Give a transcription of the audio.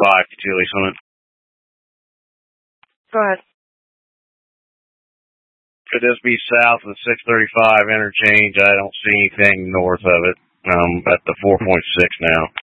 to Tilly Summit. Go ahead. Could this be south of the 635 interchange? I don't see anything north of it. At the 4.6 now.